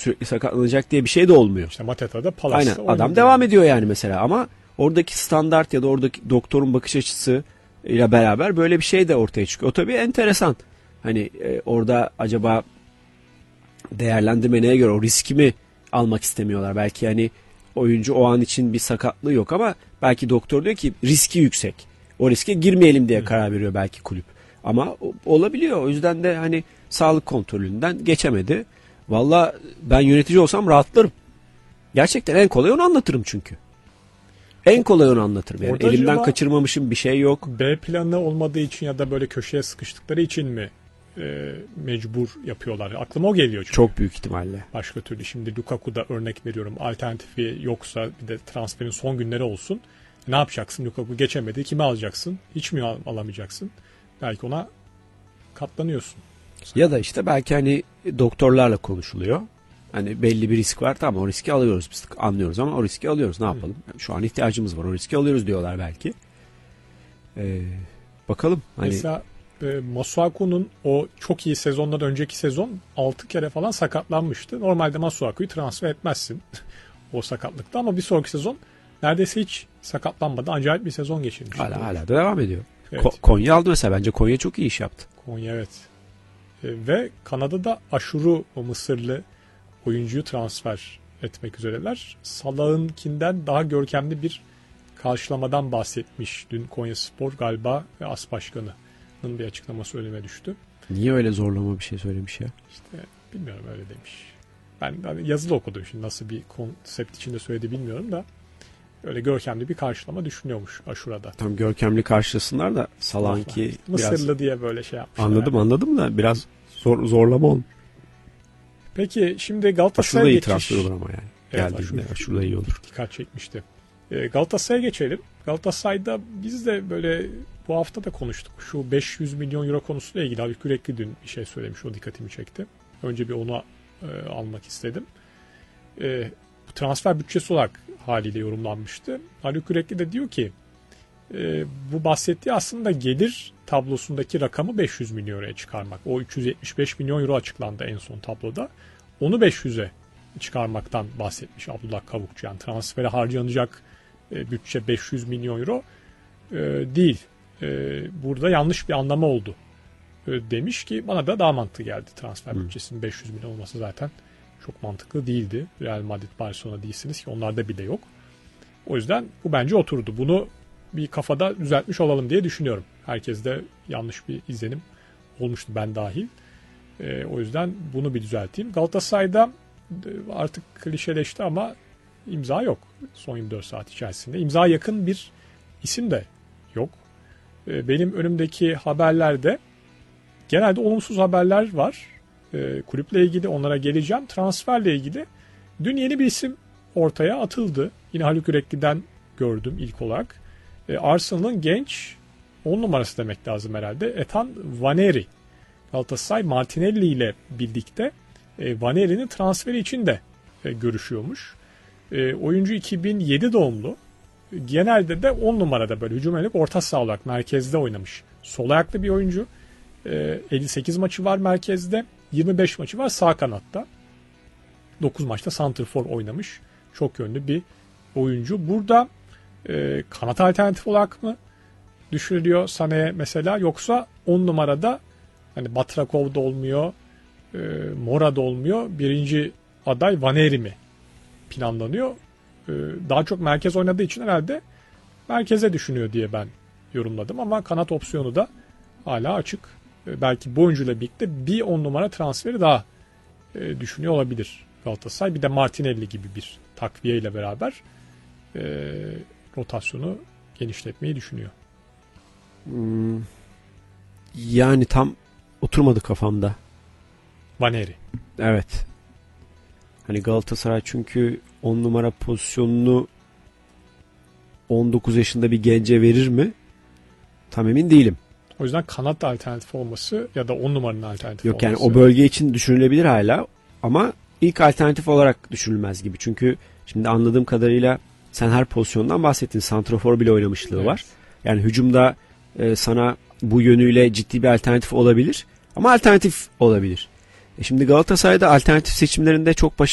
sürekli sakatlanacak diye bir şey de olmuyor. İşte Mateta'da Palas'ta aynen adam devam ediyor yani mesela ama oradaki standart ya da oradaki doktorun bakış açısı ile beraber böyle bir şey de ortaya çıkıyor. O tabii enteresan. Hani orada acaba değerlendirme neye göre o riski mi almak istemiyorlar? Belki hani oyuncu o an için bir sakatlığı yok ama belki doktor diyor ki riski yüksek. O riske girmeyelim diye karar veriyor belki kulüp. Ama olabiliyor. O yüzden de hani sağlık kontrolünden geçemedi. Valla ben yönetici olsam rahatlarım. Gerçekten en kolay onu anlatırım çünkü. En kolay onu anlatırım. Yani elimden kaçırmamışım bir şey yok. B planı olmadığı için ya da böyle köşeye sıkıştıkları için mi mecbur yapıyorlar? Aklıma o geliyor çünkü. Çok büyük ihtimalle. Başka türlü şimdi Lukaku'da örnek veriyorum. Alternatifi yoksa bir de transferin son günleri olsun. Ne yapacaksın? Lukaku geçemedi. Kimi alacaksın? Hiç mi alamayacaksın? Belki ona katlanıyorsun. Ya da işte belki hani doktorlarla konuşuluyor. Hani belli bir risk var. Tamam o riski alıyoruz biz. Anlıyoruz ama o riski alıyoruz. Ne yapalım? Şu an ihtiyacımız var. O riski alıyoruz diyorlar belki. Bakalım. Hani... Mesela Masuaku'nun o çok iyi sezondan önceki sezon 6 kere falan sakatlanmıştı. Normalde Masuaku'yu transfer etmezsin o sakatlıkta ama bir sonraki sezon neredeyse hiç sakatlanmadı. Acayip bir sezon geçirmiş. Hala da devam ediyor. Evet. Konya aldı mesela. Bence Konya çok iyi iş yaptı. Konya evet. Ve Kanada'da Aşuru o Mısırlı oyuncuyu transfer etmek üzereler. Salah'ınkinden daha görkemli bir karşılamadan bahsetmiş dün Konyaspor galiba ve AS Başkanı'nın bir açıklaması önüme düştü. Niye öyle zorlama bir şey söylemiş ya? İşte bilmiyorum öyle demiş. Ben yazılı okudum şimdi nasıl bir konsept içinde söyledi bilmiyorum da öyle görkemli bir karşılama düşünüyormuş Aşura'da. Tam görkemli karşılasınlar da Salah'ınki Mısırlı biraz... diye böyle şey yapmışlar. Anladım da biraz zorlama oldu. Peki şimdi Galatasaray'a Aşura'da iyi geçiş. transfer olur ama yani. Evet, geldiğinde Aşura'da iyi olur. Dikkat çekmişti. Galatasaray'a geçelim. Galatasaray'da biz de böyle bu hafta da konuştuk. Şu 500 milyon euro konusuyla ilgili Haluk Yürekli dün bir şey söylemiş. O dikkatimi çekti. Önce bir onu almak istedim. Bu transfer bütçesi olarak haliyle yorumlanmıştı. Haluk Yürekli de diyor ki bu bahsettiği aslında gelir tablosundaki rakamı 500 milyon euroya çıkarmak. O 375 milyon euro açıklandı en son tabloda. Onu 500'e çıkarmaktan bahsetmiş Abdullah Kavukçu. Yani transfere harcanacak bütçe 500 milyon euro değil. Burada yanlış bir anlama oldu demiş ki bana da daha mantıklı geldi. Transfer bütçesinin 500 milyon olması zaten çok mantıklı değildi. Real Madrid, Barcelona değilsiniz ki onlarda bile yok. O yüzden bu bence oturdu. Bunu bir kafada düzeltmiş olalım diye düşünüyorum. Herkeste yanlış bir izlenim olmuştu ben dahil. O yüzden bunu bir düzelteyim. Galatasaray'da artık klişeleşti ama imza yok son 24 saat içerisinde. İmza yakın bir isim de yok. Benim önümdeki haberlerde genelde olumsuz haberler var. Kulüple ilgili onlara geleceğim. Transferle ilgili dün yeni bir isim ortaya atıldı. Yine Haluk Yürekli'den gördüm ilk olarak. Arsenal'ın genç 10 numarası demek lazım herhalde. Ethan Nwaneri. Galatasaray Martinelli ile birlikte Nwaneri'nin transferi için de görüşüyormuş. Oyuncu 2007 doğumlu. Genelde de 10 numarada böyle hücum yönelik orta saha olarak merkezde oynamış. Sol ayaklı bir oyuncu. 58 maçı var merkezde. 25 maçı var sağ kanatta. 9 maçta santrfor oynamış. Çok yönlü bir oyuncu. Burada kanat alternatif olarak mı düşünülüyor Sané'ye mesela yoksa 10 numarada hani Batrakov da olmuyor, Mora da olmuyor. Birinci aday Nwaneri mi planlanıyor? Daha çok merkez oynadığı için herhalde merkeze düşünüyor diye ben yorumladım ama kanat opsiyonu da hala açık. Belki bu oyuncuyla birlikte bir 10 numara transferi daha düşünüyor olabilir Galatasaray. Bir de Martinelli gibi bir takviye ile beraber rotasyonu genişletmeyi düşünüyor. Yani tam oturmadı kafamda. Nwaneri. Evet. Hani Galatasaray çünkü 10 numara pozisyonunu 19 yaşında bir gence verir mi? Tam emin değilim. O yüzden kanat alternatif olması ya da 10 numaranın alternatif olması. Yok yani o bölge için düşünülebilir hala ama ilk alternatif olarak düşünülmez gibi. Çünkü şimdi anladığım kadarıyla sen her pozisyondan bahsettin. Santrafor bile oynamışlığı var. Yani hücumda sana bu yönüyle ciddi bir alternatif olabilir ama alternatif olabilir. Şimdi Galatasaray'da alternatif seçimlerinde çok